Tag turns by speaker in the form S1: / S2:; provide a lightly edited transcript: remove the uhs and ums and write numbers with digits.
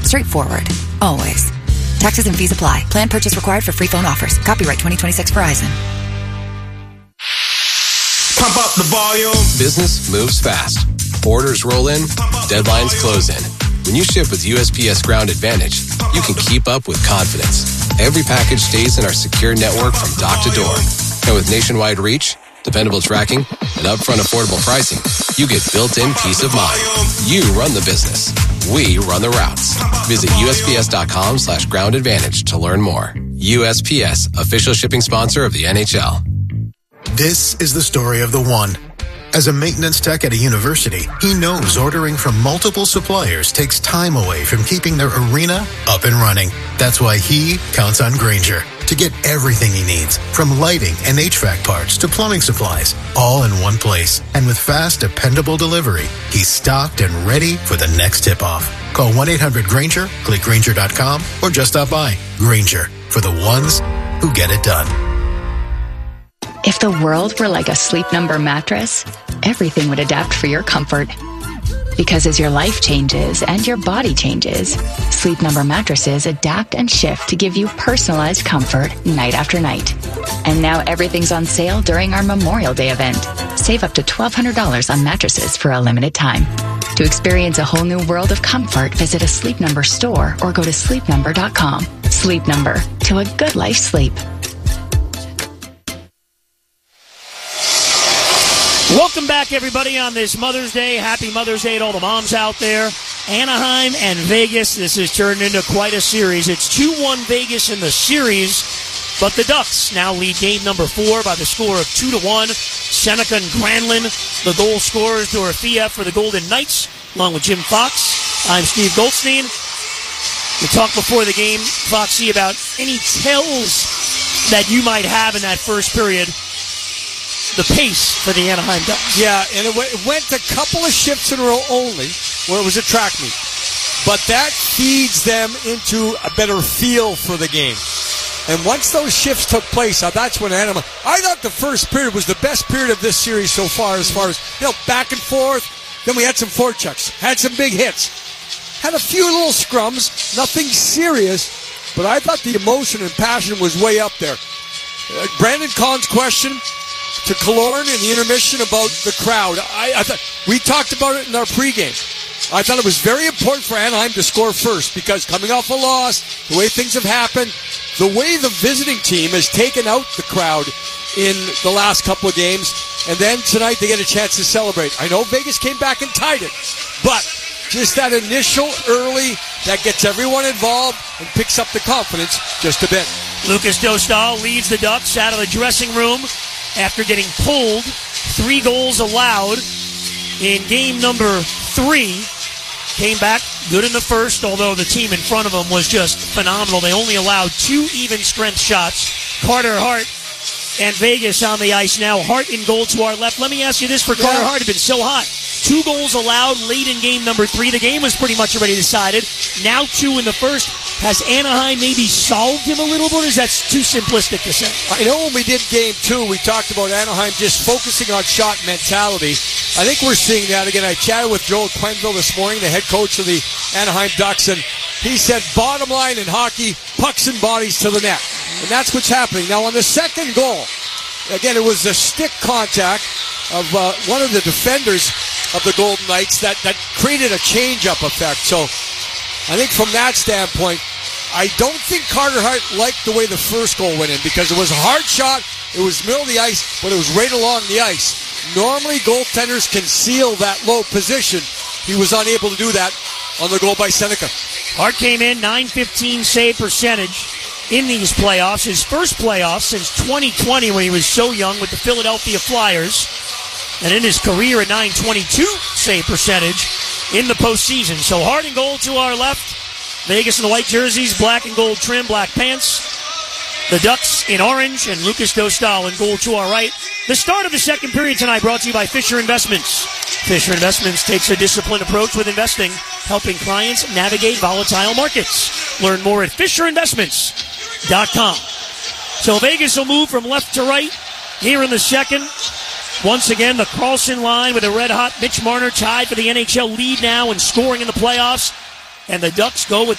S1: Straightforward. Always. Taxes and fees apply. Plan purchase required for free phone offers. Copyright 2026 Verizon.
S2: Pump up the volume.
S3: Business moves fast. Orders roll in. Deadlines close in. When you ship with USPS Ground Advantage, you can keep up with confidence. Every package stays in our secure network from dock to door. And with nationwide reach, dependable tracking, and upfront affordable pricing, you get built-in peace of mind. You run the business. We run the routes. Visit USPS.com/Ground Advantage to learn more. USPS, official shipping sponsor of the NHL.
S4: This is the story of the one. As a maintenance tech at a university, he knows ordering from multiple suppliers takes time away from keeping their arena up and running. That's why he counts on Grainger to get everything he needs, from lighting and HVAC parts to plumbing supplies, all in one place. And with fast, dependable delivery, he's stocked and ready for the next tip-off. Call 1-800-GRAINGER, click Grainger.com, or just stop by. Grainger, for the ones who get it done.
S5: If the world were like a Sleep Number mattress, everything would adapt for your comfort. Because as your life changes and your body changes, Sleep Number mattresses adapt and shift to give you personalized comfort night after night. And now everything's on sale during our Memorial Day event. Save up to $1,200 on mattresses for a limited time. To experience a whole new world of comfort, visit a Sleep Number store or go to sleepnumber.com. Sleep Number, to a good life's sleep.
S6: Welcome back, everybody, on this Mother's Day. Happy Mother's Day to all the moms out there. Anaheim and Vegas, this has turned into quite a series. It's 2-1 Vegas in the series, but the Ducks now lead game number 4 by the score of 2-1. Seneca and Granlund, the goal scorers, Dorothea for the Golden Knights, along with Jim Fox. I'm Steve Goldstein. We talked before the game, Foxy, about any tells that you might have in that first period. The pace for the Anaheim Ducks.
S7: Yeah, and it went a couple of shifts in a row only, where it was a track meet. But that feeds them into a better feel for the game. And once those shifts took place, that's when Anaheim... I thought the first period was the best period of this series so far as, back and forth. Then we had some forechecks, had some big hits, had a few little scrums, nothing serious, but I thought the emotion and passion was way up there. Brandon Kahn's question to Killorn in the intermission about the crowd. I thought we talked about it in our pregame. I thought it was very important for Anaheim to score first because coming off a loss, the way things have happened, the way the visiting team has taken out the crowd in the last couple of games, and then tonight they get a chance to celebrate. I know Vegas came back and tied it, but just that initial early that gets everyone involved and picks up the confidence just a bit.
S6: Lucas Dostal leads the Ducks out of the dressing room after getting pulled. 3 goals allowed in game number 3. Came back good in the first, although the team in front of him was just phenomenal. They only allowed 2 even-strength shots. Carter Hart and Vegas on the ice now. Hart in goal to our left. Let me ask you this for Carter Hart. It had been so hot. 2 goals allowed late in game number 3. The game was pretty much already decided. Now 2 in the first. Has Anaheim maybe solved him a little bit, or is that too simplistic to say?
S7: I know when we did game 2, we talked about Anaheim just focusing on shot mentality. I think we're seeing that again. I chatted with Joel Quenneville this morning, the head coach of the Anaheim Ducks, and he said bottom line in hockey, pucks and bodies to the net. And that's what's happening. Now on the second goal, again, it was a stick contact of one of the defenders of the Golden Knights that created a change-up effect. So I think from that standpoint, I don't think Carter Hart liked the way the first goal went in because it was a hard shot, it was middle of the ice, but it was right along the ice. Normally, goaltenders can seal that low position. He was unable to do that on the goal by Seneca.
S6: Hart came in, .915 save percentage in these playoffs. His first playoffs since 2020 when he was so young with the Philadelphia Flyers. And in his career, a .922 save percentage in the postseason. So Hart in goal to our left. Vegas in the white jerseys, black and gold trim, black pants. The Ducks in orange, and Lucas Dostal in goal to our right. The start of the second period tonight brought to you by Fisher Investments. Fisher Investments takes a disciplined approach with investing, helping clients navigate volatile markets. Learn more at FisherInvestments.com. So Vegas will move from left to right here in the second. Once again, the Carlson line with a red-hot Mitch Marner tied for the NHL lead now and scoring in the playoffs. And the Ducks go with